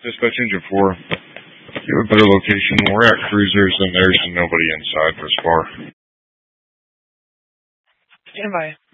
Dispatch Engine 4. You have a better location. We're at cruisers and there's nobody inside this bar. Stand by.